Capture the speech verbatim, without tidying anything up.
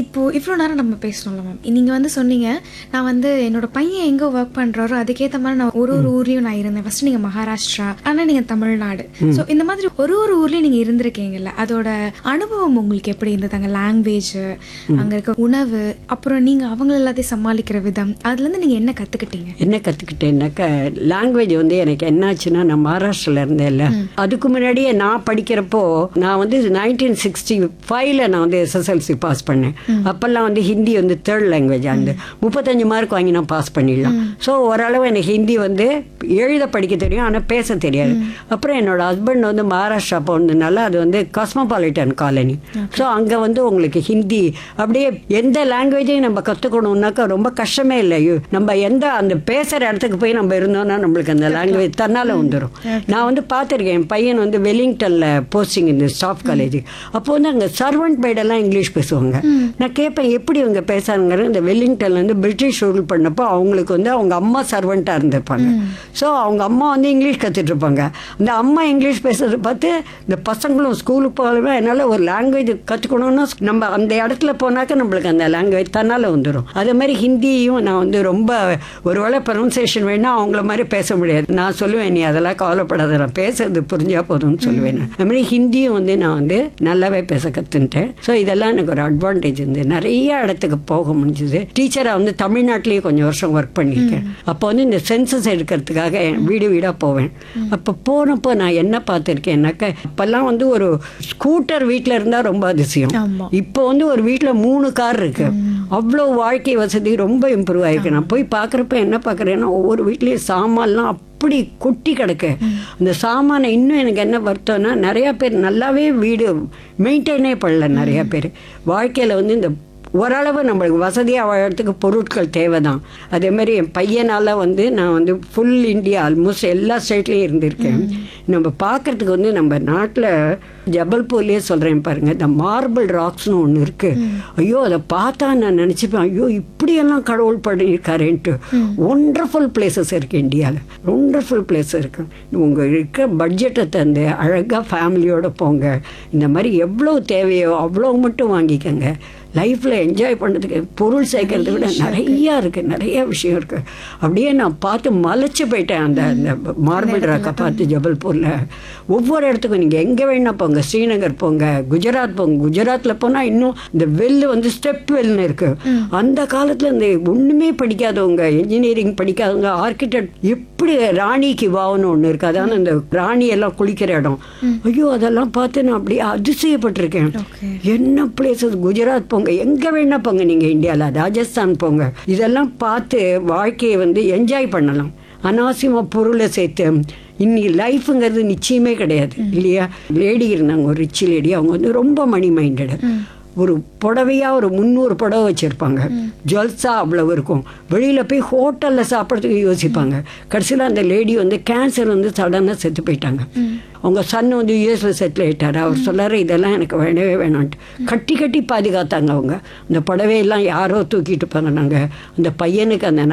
இப்போ இவ்வளோ நேரம் நம்ம பேசணும்ல மேம், நீங்கள் வந்து சொன்னீங்க நான் வந்து என்னோட பையன் எங்கே ஒர்க் பண்ணுறாரோ அதுக்கேற்ற மாதிரி நான் ஒரு ஒரு ஊர்லேயும் நான் இருந்தேன். ஃபஸ்ட்டு நீங்கள் மகாராஷ்டிரா, ஆனால் நீங்கள் தமிழ்நாடு. ஸோ இந்த மாதிரி ஒரு ஒரு ஊர்லேயும் நீங்கள் இருந்திருக்கீங்கல்ல, அதோட அனுபவம் உங்களுக்கு எப்படி இருந்தது? அங்கே லாங்குவேஜ், அங்கே இருக்க உணவு, அப்புறம் நீங்கள் அவங்கள எல்லாத்தையும் சமாளிக்கிற விதம், அதுலேருந்து நீங்கள் என்ன கற்றுக்கிட்டீங்க? என்ன கற்றுக்கிட்டேன்னாக்கா, லாங்குவேஜ் வந்து எனக்கு என்னாச்சுன்னா, நான் மகாராஷ்டிரில் இருந்தேன்ல, அதுக்கு முன்னாடியே நான் படிக்கிறப்போ நான் வந்து நைன்டீன் சிக்ஸ்டி ஃபைவ்ல நான் வந்து எஸ்எஸ்எல்சி பாஸ் பண்ணேன். அப்போல்லாம் வந்து ஹிந்தி வந்து தேர்ட் லாங்குவேஜ். அந்த முப்பத்தஞ்சு மார்க் வாங்கி நான் பாஸ் பண்ணிடலாம். ஸோ ஓரளவு எனக்கு ஹிந்தி வந்து எழுத படிக்க தெரியும், ஆனால் பேச தெரியாது. அப்புறம் என்னோட ஹஸ்பண்ட் வந்து மகாராஷ்டிரா போனதுனால அது வந்து காஸ்மோபாலிட்டன் காலனி. ஸோ அங்கே வந்து உங்களுக்கு ஹிந்தி அப்படியே எந்த லாங்குவேஜையும் நம்ம கற்றுக்கணுன்னாக்கா ரொம்ப கஷ்டமே இல்லை. நம்ம எந்த அந்த பேசுகிற இடத்துக்கு போய் நம்ம இருந்தோம்னா நம்மளுக்கு அந்த லாங்குவேஜ் தன்னால் வந்துடும். நான் வந்து பார்த்துருக்கேன், என் பையன் வந்து வெலிங்டனில் போஸ்டிங் இந்த ஸ்டாஃப் காலேஜ். அப்போ வந்து அங்கே சர்வெண்ட் பெய்டெல்லாம் இங்கிலீஷ் பேசுவாங்க. நான் கேட்பேன் எப்படி இவங்க பேசுறாங்க. இந்த வெல்லிங்டன்லேருந்து பிரிட்டிஷ் ரூல் பண்ணப்போ அவங்களுக்கு வந்து அவங்க அம்மா சர்வெண்ட்டாக இருந்திருப்பாங்க. ஸோ அவங்க அம்மா வந்து இங்கிலீஷ் கற்றுட்டு இருப்பாங்க. அந்த அம்மா இங்கிலீஷ் பேசுறதை பார்த்து இந்த பசங்களும் ஸ்கூலுக்கு போகவே என்னால் ஒரு லாங்குவேஜ் கற்றுக்கணுன்னா நம்ம அந்த இடத்துல போனாக்க நம்மளுக்கு அந்த லாங்குவேஜ் தன்னால் வந்துடும். அதே மாதிரி ஹிந்தியும் நான் வந்து ரொம்ப ஒருவேளை ப்ரொனன்சியேஷன் வேணால் அவங்கள மாதிரி பேச முடியாது. நான் சொல்லுவேன், நீ அதெல்லாம் கவலைப்படாத, நான் பேசுறது புரிஞ்சா போதும்னு சொல்லுவேன். அது மாதிரி ஹிந்தியும் வந்து நான் வந்து நல்லாவே பேச கற்றுன்ட்டேன். ஸோ இதெல்லாம் எனக்கு ஒரு அட்வான்டேஜ் இருந்து நிறைய இடத்துக்கு போக முடிஞ்சுது. டீச்சராக வந்து தமிழ்நாட்டிலேயே கொஞ்சம் வருஷம் ஒர்க் பண்ணியிருக்கேன். அப்போ வந்து இந்த சென்சஸ் எடுக்கிறதுக்காக வீடு வீடாக போவேன். அப்போ போனப்போ நான் என்ன பார்த்துருக்கேன்னாக்கா, அப்போல்லாம் வந்து ஒரு ஸ்கூட்டர் வீட்டில் இருந்தால் ரொம்ப அதிசயம். இப்போ வந்து ஒரு வீட்டில் மூணு கார் இருக்கு. அவ்வளோ வாழ்க்கை வசதி ரொம்ப இம்ப்ரூவ் ஆயிருக்கு. நான் போய் பார்க்குறப்ப என்ன பார்க்குறேன்னா, ஒவ்வொரு வீட்லேயும் சாமான்லாம் அப்படி கொட்டி கிடக்கு. அந்த சாமானை இன்னும் எனக்கு என்ன வருத்தம்னா, நிறையா பேர் நல்லாவே வீடு மெயின்டைனே பண்ணல. நிறையா பேர் வாழ்க்கையில் வந்து இந்த ஓரளவு நம்மளுக்கு வசதியாக வாழறதுக்கு பொருட்கள் தேவை தான். அதேமாதிரி என் பையனால் வந்து நான் வந்து ஃபுல் இந்தியா ஆல்மோஸ்ட் எல்லா ஸ்டேட்லேயும் இருந்திருக்கேன். நம்ம பார்க்குறதுக்கு வந்து நம்ம நாட்டில் ஜபல்பூர்லேயே சொல்கிறேன் பாருங்கள், இந்த மார்பிள் ராக்ஸ்னு ஒன்று இருக்குது. ஐயோ அதை பார்த்தா நான் நினச்சிப்பேன், ஐயோ இப்படியெல்லாம் கடவுள் பண்ணியிருக்காருன்ட்டு. ஒண்டர்ஃபுல் பிளேசஸ் இருக்குது இந்தியாவில், ஒண்டர்ஃபுல் பிளேஸ் இருக்குது. உங்கள் இருக்க பட்ஜெட்டை தந்து அழகாக ஃபேமிலியோடு போங்க. இந்த மாதிரி எவ்வளோ தேவையோ அவ்வளோ மட்டும் வாங்கிக்கோங்க. லைஃப்பில் என்ஜாய் பண்ணுறதுக்கு பொருள் சேர்க்கறத விட நிறையா இருக்குது, நிறைய விஷயம் இருக்குது. அப்படியே நான் பார்த்து மலைச்சு போயிட்டேன் அந்த அந்த மார்பிள் ராக்கை பார்த்து. ஜபல்பூரில் ஒவ்வொரு இடத்துக்கும் நீங்கள் எங்கே வேணா போங்க, ஸ்ரீநகர் போங்க, குஜராத் போங்க. குஜராத்தில் போனால் இன்னும் இந்த வெல்லு வந்து ஸ்டெப் வெல்னு இருக்குது. அந்த காலத்தில் இந்த ஒன்றுமே படிக்காதவங்க, இன்ஜினியரிங் படிக்காதவங்க, ஆர்கிடெக்ட், எப்படி ராணிக்கு வாவன்னு ஒன்று இருக்குது, அதான் அந்த ராணியெல்லாம் குளிக்கிற இடம். ஐயோ அதெல்லாம் பார்த்து நான் அப்படியே அதிசயப்பட்டிருக்கேன். என்ன பிளேசஸ், குஜராத் போங்க, எங்கே வேணா போங்க, நீங்கள் இந்தியாவில் ராஜஸ்தான் போங்க. இதெல்லாம் பார்த்து வாழ்க்கையை வந்து என்ஜாய் பண்ணலாம். அனாவசியமாக பொருளை சேர்த்து இன்னைக்கு லைஃபுங்கிறது நிச்சயமே கிடையாது இல்லையா. லேடி இருந்தாங்க, ஒரு ரிச் லேடி, அவங்க வந்து ரொம்ப மணி மைண்டடு. ஒரு புடவையாக ஒரு முந்நூறு புடவை வச்சுருப்பாங்க, ஜுவல்ஸாக அவ்வளவு இருக்கும். வெளியில் போய் ஹோட்டலில் சாப்பிட்றதுக்கு யோசிப்பாங்க. கடைசியில் அந்த லேடி வந்து கேன்சர் வந்து சடனாக செத்து போயிட்டாங்க. அவங்க சன் வந்து யூஎஸில் செட்டில் ஆகிட்டார். அவர் சொல்லார், இதெல்லாம் எனக்கு வேணவே வேணான்ட்டு கட்டி கட்டி பாதுகாத்தாங்க அவங்க. அந்த புடவையெல்லாம் யாரோ தூக்கிட்டு போங்க. நாங்கள் அந்த பையனுக்கு அந்த